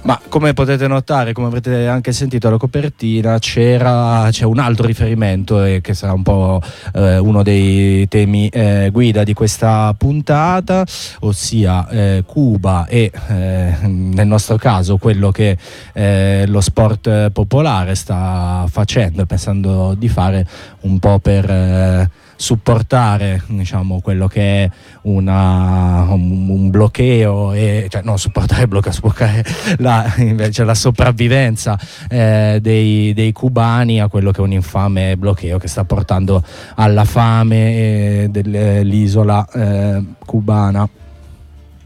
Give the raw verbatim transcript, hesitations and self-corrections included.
Ma come potete notare, come avrete anche sentito alla copertina, c'era c'è un altro riferimento e che sarà un po' eh, uno dei temi eh, guida di questa puntata, ossia eh, Cuba e eh, nel nostro caso quello che eh, lo sport popolare sta facendo e pensando di fare un po' per eh, supportare, diciamo, quello che è una, un, un bloqueo, e, cioè non supportare, bloccare, supportare la, invece la sopravvivenza eh, dei, dei cubani a quello che è un infame bloqueo che sta portando alla fame eh, dell'isola eh, cubana.